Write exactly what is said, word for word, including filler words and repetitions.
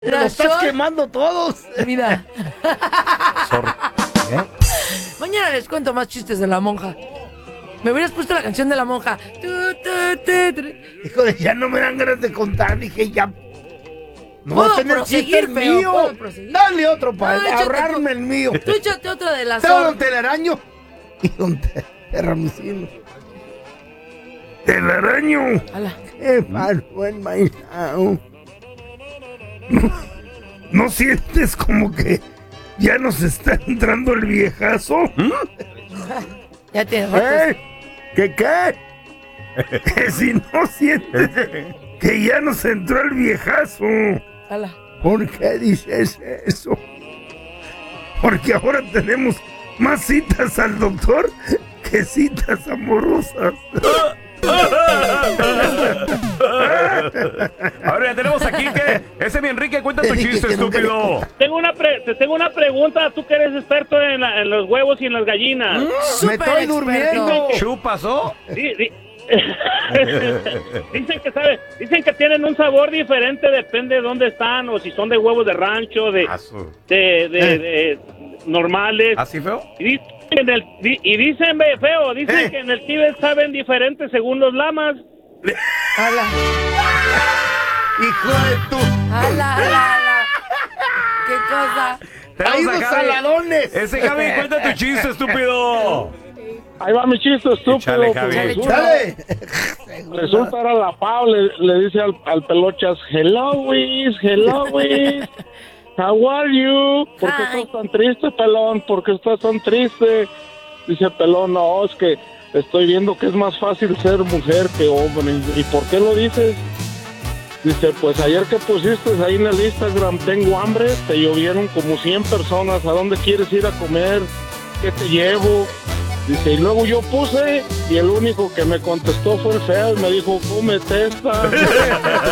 Lo estás quemando todos. Mira. ¿Eh? Mañana les cuento más chistes de la monja. Me hubieras puesto la canción de la monja. Tu, tu, tu, tu. Híjole, ya no me dan ganas de contar. Dije, ya. No Puedo va a tener proseguir, chiste el feo, mío. puedo proseguir. Dale otro para No, échate ahorrarme tú. el mío. Tú échate otra de las Tengo or- un telaraño y un terramicino. Telaraño. Ala. Qué malo en Maizao. ¿No, ¿No sientes como que ya nos está entrando el viejazo? Ya tienes ratos. ¿Eh? ¿Qué qué? Que si no sientes que ya nos entró el viejazo. Ala. ¿Por qué dices eso? Porque ahora tenemos más citas al doctor que citas amorosas. Ahora ya tenemos aquí que ese mi Enrique, cuenta tu chiste, estúpido. Tengo una pre- te tengo una pregunta, tú que eres experto en, la- en los huevos y en las gallinas. Me Súper estoy experto. durmiendo. ¿Chupas o? Di- di- dicen que sabe, dicen que tienen un sabor diferente, depende de dónde están, o si son de huevos de rancho, de, de, de, de normales. ¿Así feo? Y dicen, en el- di- y dicen, ve, feo, dicen Eh. que en el Tíbet saben diferente según los lamas. Ala. Hijo de tu. Ala, ala, ala. ¿Qué cosa? Tenemos ¡Hay a unos Javi. saladones! Ese Javi, cuenta tu chiste, estúpido. Ahí va mi chiste, estúpido. Échale, pues, Javi. resulta- ¡Dale! Resulta era la Pau, le, le dice al, al pelochas, hello, Wiz, hello, Wiz, how are you? ¿Por qué Hi. estás tan triste, pelón? ¿Por qué estás tan triste? Dice el pelón, no, es que estoy viendo que es más fácil ser mujer que hombre. ¿Y por qué lo dices? Dice, pues ayer que pusiste ahí en el Instagram, tengo hambre, te llovieron como cien personas, ¿a dónde quieres ir a comer? ¿Qué te llevo? Dice, y luego yo puse, y el único que me contestó fue el feo, y me dijo, cómete esta.